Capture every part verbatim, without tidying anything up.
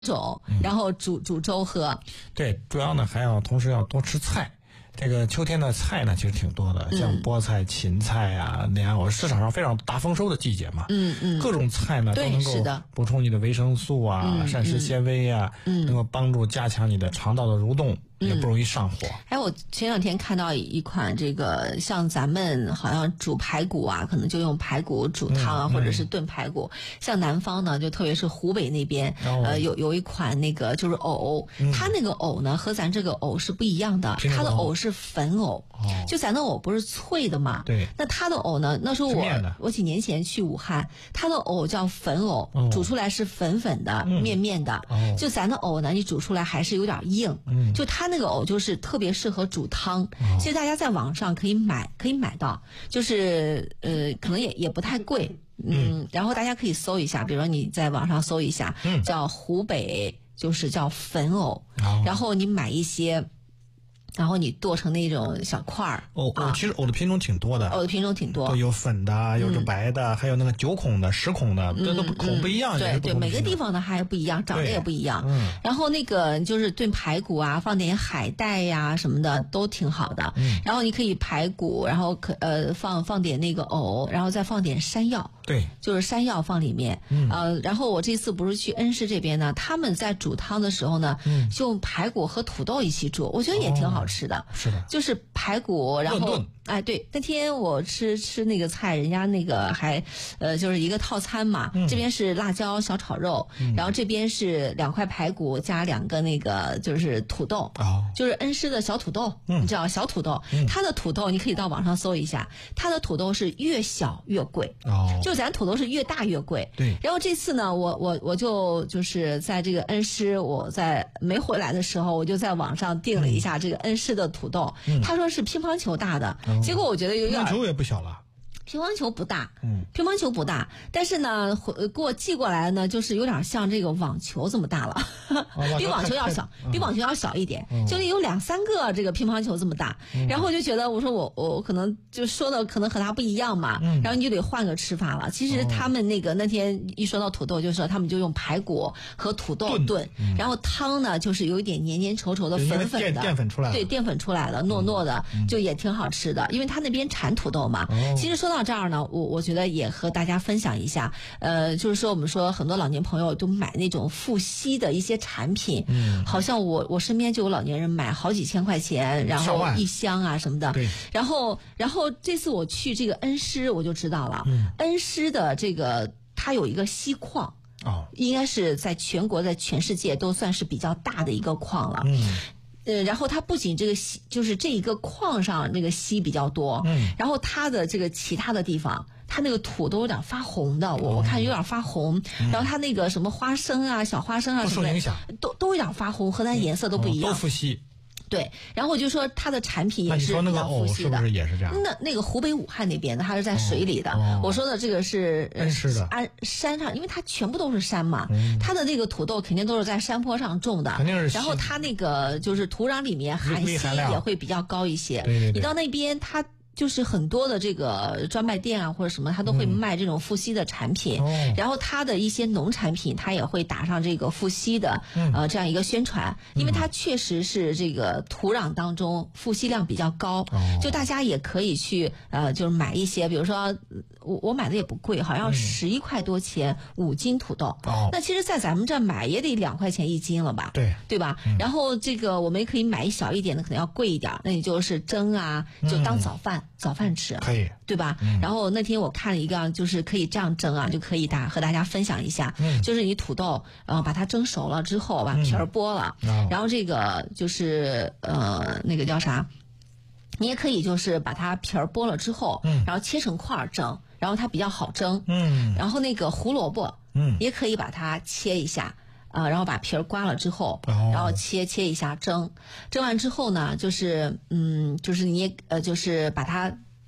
种，然后煮煮粥喝。 对，主要呢还要同时要多吃菜。这个秋天的菜呢其实挺多的，像菠菜、芹菜啊，那样我市场上非常大丰收的季节嘛， 嗯嗯， 各种菜呢都能够补充你的维生素啊、嗯、膳食纤维啊、嗯，能够帮助加强你的肠道的蠕动。也不容易上火。 哎，我前两天看到一款这个，像咱们好像煮排骨啊，可能就用排骨煮汤啊，嗯、或者是炖排骨。像南方呢，就特别是湖北那边，哦、呃，有有一款那个就是藕，嗯、它那个藕呢和咱这个藕是不一样的，它的藕是粉藕，哦、就咱的藕不是脆的嘛？ 对。 那它的藕呢？那时候我我几年前去武汉，它的藕叫粉藕，哦、煮出来是粉粉的、嗯、面面的。哦、就咱的藕呢，你煮出来还是有点硬，嗯、就它。那个藕就是特别适合煮汤，其实大家在网上可以买，可以买到，就是呃，可能也也不太贵，嗯，然后大家可以搜一下，比如说你在网上搜一下，嗯、叫湖北，就是叫粉藕，哦、然后你买一些。然后你剁成那种小块儿。 藕藕、哦、其实藕的品种挺多的， 藕的品种挺多， 有粉的，有这白的，嗯、还有那个九孔的、十孔的，这、嗯、都孔不一样。 对对，每个地方的还不一样，长得也不一样。嗯。然后那个就是炖排骨啊，放点海带呀、啊、什么的都挺好的。嗯。然后你可以排骨，然后可呃放放点那个藕，然后再放点山药。 对。 就是山药放里面。嗯。呃，然后我这次不是去恩施这边呢，他们在煮汤的时候呢，嗯，就用排骨和土豆一起煮，我觉得也挺好。好吃的， 是的， 就是排骨，然后哎，对，那天我吃吃那个菜，人家那个还呃，就是一个套餐嘛，嗯、这边是辣椒小炒肉，嗯、然后这边是两块排骨加两个那个就是土豆，哦，就是恩施的小土豆，嗯、你知道小土豆，嗯、它的土豆你可以到网上搜一下，它的土豆是越小越贵，哦，就咱土豆是越大越贵， 对。 然后这次呢，我我我就就是在这个恩施，我在没回来的时候，我就在网上订了一下这个恩。恩施的土豆，嗯、他说是乒乓球大的，嗯、结果我觉得有点。 乒乓球也不小了。 乒乓球不大，嗯，乒乓球不大，但是呢，给我寄过来的呢，就是有点像这个网球这么大了，哦、比网球要小，比网球要小一点，嗯、就有两三个这个乒乓球这么大。嗯、然后我就觉得，我说我我可能就说的可能和他不一样嘛，嗯、然后你就得换个吃法了。其实他们那个那天一说到土豆，就说他们就用排骨和土豆炖，炖嗯、然后汤呢就是有一点黏黏稠稠的粉粉的， 淀粉出来了， 对，淀粉出来了，糯糯的，嗯、就也挺好吃的，因为他那边产土豆嘛。哦、其实说到这儿呢，我我觉得也和大家分享一下，呃，就是说我们说很多老年朋友都买那种富硒的一些产品，嗯，好像我我身边就有老年人买好几千块钱，然后一箱啊什么的， 对， 然后然后这次我去这个恩施我就知道了，嗯、恩施的这个它有一个硒矿，哦，应该是在全国在全世界都算是比较大的一个矿了，嗯。呃，然后它不仅这个硒，就是这一个矿上那个硒比较多，嗯，然后它的这个其他的地方，它那个土都有点发红的，我、哦、我看有点发红，嗯、然后它那个什么花生啊、小花生啊什么的，都都有点发红，和它颜色都不一样， 嗯、都富硒。 对，然后我就说它的产品也是比较富硒的， 是不是也是这样？ 那那个湖北武汉那边的，它是在水里的。哦、我说的这个是恩施的， 安山上，因为它全部都是山嘛，嗯、它的那个土豆肯定都是在山坡上种的， 肯定是。 然后它那个就是土壤里面含硒也会比较高一些。 对对对， 你到那边它。就是很多的这个专卖店啊或者什么，它都会卖这种富硒的产品，嗯、然后它的一些农产品，它也会打上这个富硒的、嗯、呃这样一个宣传，因为它确实是这个土壤当中富硒量比较高，哦、就大家也可以去呃就是买一些，比如说我我买的也不贵，好像十一块多钱五斤土豆，哦、那其实在咱们这买也得两块钱一斤了吧？ 对对吧？嗯、然后这个我们也可以买一小一点的，可能要贵一点，那你就是蒸啊，就当早饭。嗯早饭吃可以， 对吧？嗯、然后那天我看了一个，就是可以这样蒸啊，就可以大和大家分享一下。嗯、就是你土豆，呃，把它蒸熟了之后，把皮儿剥了，嗯、然后这个就是呃那个叫啥？你也可以就是把它皮儿剥了之后，嗯、然后切成块儿蒸，然后它比较好蒸。嗯，然后那个胡萝卜，嗯，也可以把它切一下。啊、呃，然后把皮儿刮了之后，哦、然后切切一下蒸，蒸完之后呢，就是嗯，就是你也呃，就是把它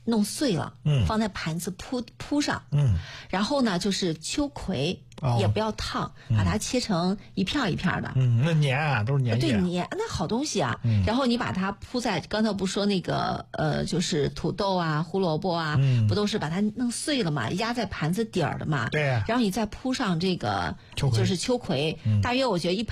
弄碎了， 嗯， 放在盘子铺铺上， 嗯， 然后呢就是秋葵。哦、也不要烫，把它切成一片一片的。 嗯，那粘啊，都是粘液。 对，粘那好东西啊。嗯、然后你把它铺在，刚才不说那个呃，就是土豆啊、胡萝卜啊， 嗯、 不都是把它弄碎了嘛，压在盘子底儿的嘛。 对、啊。 然后你再铺上这个， 秋葵就是秋葵，嗯、大约我觉得一。